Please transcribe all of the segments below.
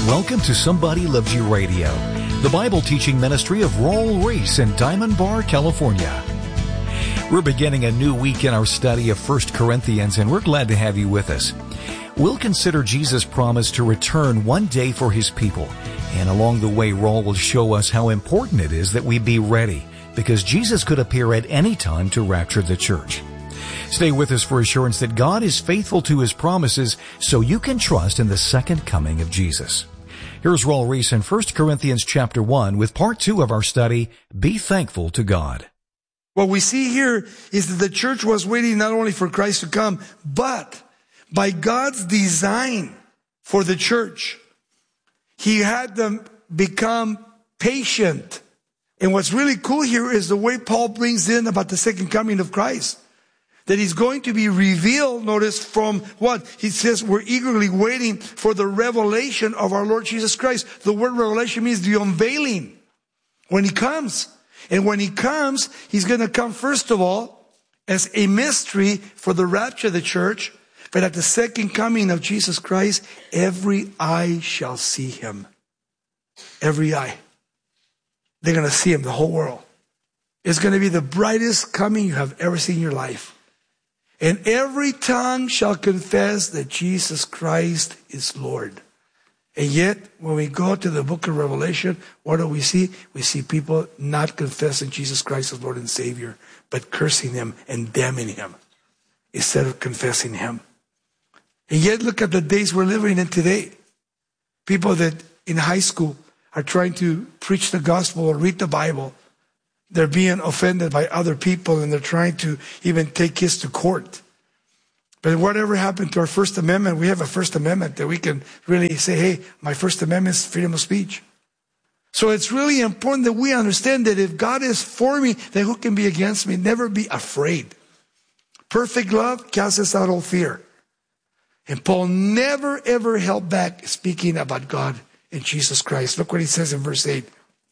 Welcome to Somebody Loves You Radio, the Bible teaching ministry of Raul Ries in Diamond Bar, California. We're beginning a new week in our study of 1 Corinthians, and we're glad to have you with us. We'll consider Jesus' promise to return one day for His people, and along the way, Raul will show us how important it is that we be ready, because Jesus could appear at any time to rapture the church. Stay with us for assurance that God is faithful to His promises, so you can trust in the second coming of Jesus. Here's Raul Ries in 1 Corinthians chapter 1 with part 2 of our study, Be Thankful to God. What we see here is that the church was waiting not only for Christ to come, but by God's design for the church, He had them become patient. And what's really cool here is the way Paul brings in about the second coming of Christ. That He's going to be revealed, notice, from what? He says we're eagerly waiting for the revelation of our Lord Jesus Christ. The word revelation means the unveiling. When He comes. And when He comes, He's going to come first of all as a mystery for the rapture of the church. But at the second coming of Jesus Christ, every eye shall see Him. Every eye. They're going to see Him, the whole world. It's going to be the brightest coming you have ever seen in your life. And every tongue shall confess that Jesus Christ is Lord. And yet, when we go to the book of Revelation, what do we see? We see people not confessing Jesus Christ as Lord and Savior, but cursing Him and damning Him instead of confessing Him. And yet, look at the days we're living in today. People that in high school are trying to preach the gospel or read the Bible. They're being offended by other people, and they're trying to even take kids to court. But whatever happened to our First Amendment, we have a First Amendment that we can really say, hey, my First Amendment is freedom of speech. So it's really important that we understand that if God is for me, then who can be against me? Never be afraid. Perfect love casts out all fear. And Paul never, ever held back speaking about God and Jesus Christ. Look what he says in verse 8.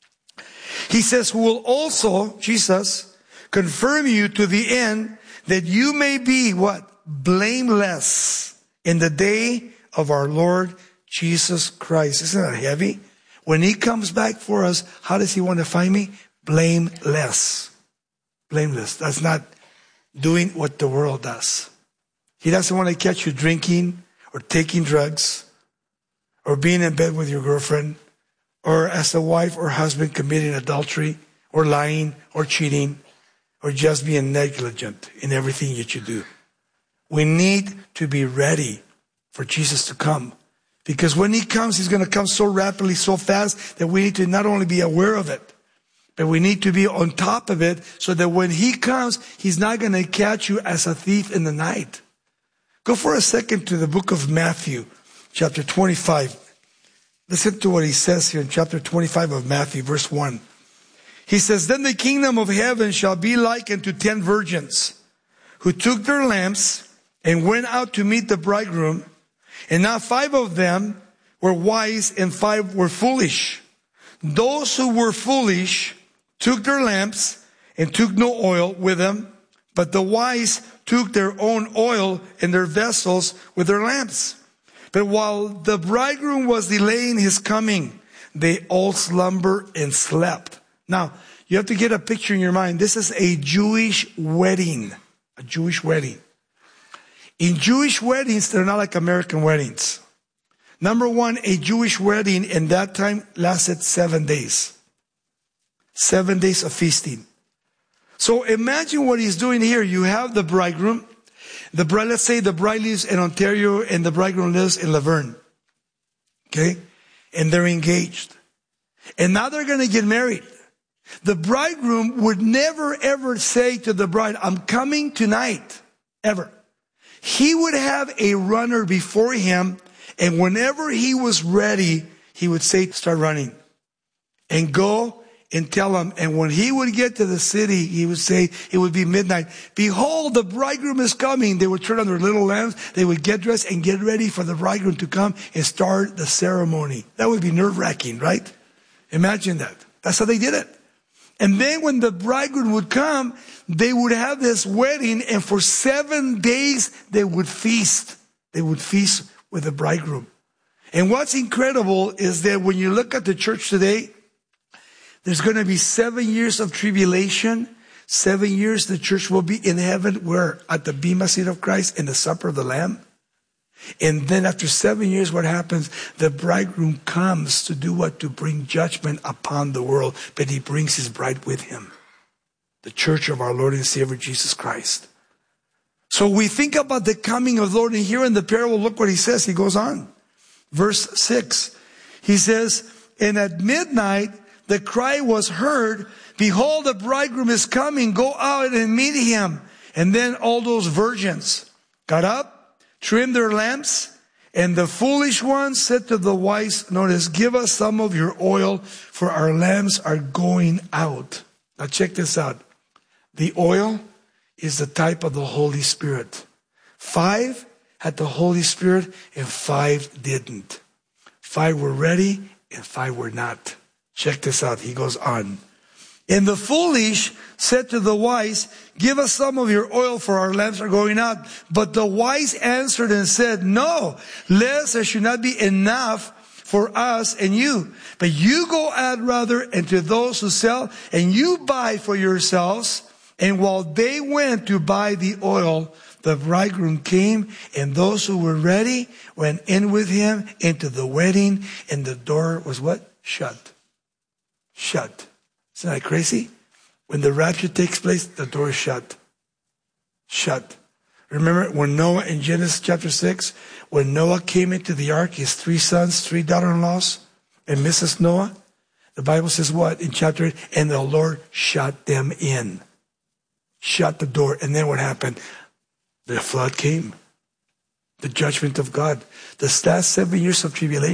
He says, who will also, Jesus, confirm you to the end that you may be, what? Blameless in the day of our Lord Jesus Christ. Isn't that heavy? When He comes back for us, how does He want to find me? Blameless. Blameless. That's not doing what the world does. He doesn't want to catch you drinking or taking drugs or being in bed with your girlfriend, or as a wife or husband committing adultery, or lying, or cheating, or just being negligent in everything that you do. We need to be ready for Jesus to come. Because when He comes, He's going to come so rapidly, so fast, that we need to not only be aware of it, but we need to be on top of it, so that when He comes, He's not going to catch you as a thief in the night. Go for a second to the book of Matthew, chapter 25. Listen to what He says here in chapter 25 of Matthew, verse 1. He says, then the kingdom of heaven shall be likened to 10 virgins who took their lamps and went out to meet the bridegroom. And now 5 of them were wise and 5 were foolish. Those who were foolish took their lamps and took no oil with them, but the wise took their own oil in their vessels with their lamps. But while the bridegroom was delaying His coming, they all slumbered and slept. Now, you have to get a picture in your mind. This is a Jewish wedding. A Jewish wedding. In Jewish weddings, they're not like American weddings. Number one, a Jewish wedding in that time lasted 7 days. 7 days of feasting. So imagine what He's doing here. You have the bridegroom. The bride, let's say the bride lives in Ontario and the bridegroom lives in Laverne. Okay? And they're engaged. And now they're going to get married. The bridegroom would never ever say to the bride, I'm coming tonight. Ever. He would have a runner before him, and whenever he was ready, he would say, start running. And go and tell him. And when he would get to the city, he would say, it would be midnight. Behold, the bridegroom is coming. They would turn on their little lamps. They would get dressed and get ready for the bridegroom to come and start the ceremony. That would be nerve-wracking, right? Imagine that. That's how they did it. And then when the bridegroom would come, they would have this wedding, and for 7 days they would feast. They would feast with the bridegroom. And what's incredible is that when you look at the church today, there's going to be 7 years of tribulation. 7 years the church will be in heaven, where at the bema seat of Christ in the supper of the Lamb. And then after 7 years, what happens? The bridegroom comes to do what? To bring judgment upon the world. But he brings his bride with him. The church of our Lord and Savior Jesus Christ. So we think about the coming of the Lord. And here in the parable, look what he says. He goes on. Verse 6. He says, and at midnight the cry was heard, behold, the bridegroom is coming. Go out and meet him. And then all those virgins got up, trimmed their lamps, and the foolish ones said to the wise, notice, give us some of your oil, for our lamps are going out. Now check this out. The oil is the type of the Holy Spirit. 5 had the Holy Spirit and 5 didn't. 5 were ready and 5 were not. Check this out. He goes on. And the foolish said to the wise, give us some of your oil, for our lamps are going out. But the wise answered and said, no, lest there should not be enough for us and you. But you go out rather and to those who sell, and you buy for yourselves. And while they went to buy the oil, the bridegroom came, and those who were ready went in with him into the wedding, and the door was what? Shut. Shut. Isn't that crazy? When the rapture takes place, the door is shut. Shut. Remember when Noah in Genesis chapter 6, when Noah came into the ark, his 3 sons, 3 daughter-in-laws, and Mrs. Noah, the Bible says what in chapter 8? And the Lord shut them in. Shut the door. And then what happened? The flood came. The judgment of God. The last 7 years of tribulation.